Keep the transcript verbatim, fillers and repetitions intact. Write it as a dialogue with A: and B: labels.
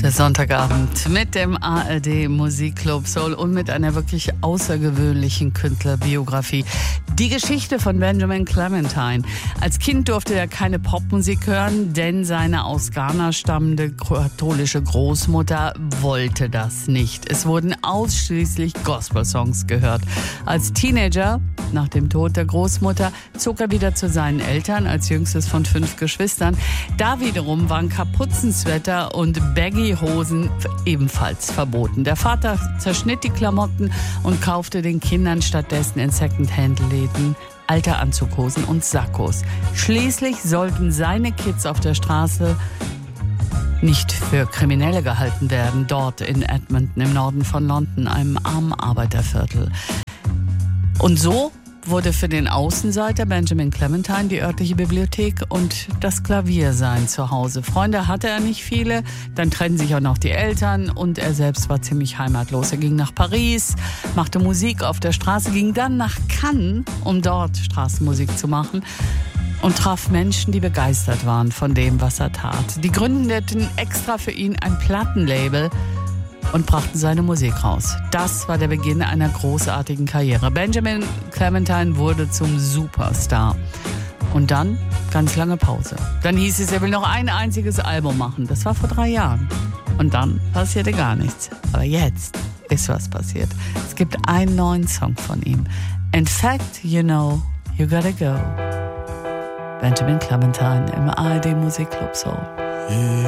A: Der Sonntagabend mit dem A R D Musikclub Soul und mit einer wirklich außergewöhnlichen Künstlerbiografie. Die Geschichte von Benjamin Clementine. Als Kind durfte er keine Popmusik hören, denn seine aus Ghana stammende katholische Großmutter wollte das nicht. Es wurden ausschließlich Gospel-Songs gehört. Als Teenager, nach dem Tod der Großmutter, zog er wieder zu seinen Eltern als jüngstes von fünf Geschwistern. Da wiederum waren Kapuzensweater und Baggy-Hosen ebenfalls verboten. Der Vater zerschnitt die Klamotten und kaufte den Kindern stattdessen in Secondhand-Läden alte Anzughosen und Sakkos. Schließlich sollten seine Kids auf der Straße nicht für Kriminelle gehalten werden, dort in Edmonton im Norden von London, einem armen Arbeiterviertel. Und so wurde für den Außenseiter Benjamin Clementine die örtliche Bibliothek und das Klavier sein Zuhause. Freunde hatte er nicht viele, dann trennten sich auch noch die Eltern und er selbst war ziemlich heimatlos. Er ging nach Paris, machte Musik auf der Straße, ging dann nach Cannes, um dort Straßenmusik zu machen und traf Menschen, die begeistert waren von dem, was er tat. Die gründeten extra für ihn ein Plattenlabel und brachten seine Musik raus. Das war der Beginn einer großartigen Karriere. Benjamin Clementine wurde zum Superstar. Und dann ganz lange Pause. Dann hieß es, er will noch ein einziges Album machen. Das war vor drei Jahren. Und dann passierte gar nichts. Aber jetzt ist was passiert. Es gibt einen neuen Song von ihm. In fact, you know, you gotta go. Benjamin Clementine im A R D Musikclub Soul.